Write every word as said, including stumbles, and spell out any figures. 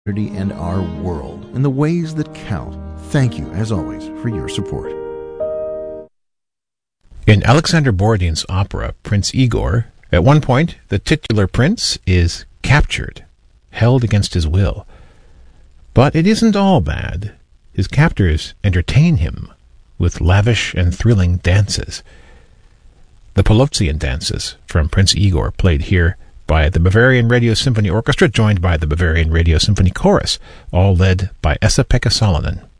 and our world in the ways that count. Thank you, as always, for your support. In Alexander Borodin's opera, Prince Igor, at one point, the titular prince is captured, held against his will. But it isn't all bad. His captors entertain him with lavish and thrilling dances. The Polovtsian dances from Prince Igor, played here by the Bavarian Radio Symphony Orchestra, joined by the Bavarian Radio Symphony Chorus, all led by Esa-Pekka Salonen.